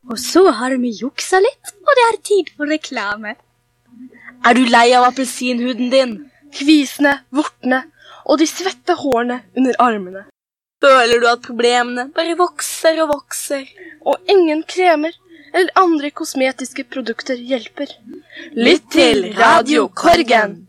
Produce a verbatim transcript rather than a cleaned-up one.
Og så har vi juksa litt, og det er tid for reklame. Er du lei av appelsinhuden din? Kvisene, vortene og de svette hårene under armene. Føler du at problemene bare vokser og vokser? Og ingen kremer eller andre kosmetiske produkter hjelper. Lytt til Radio Korgen!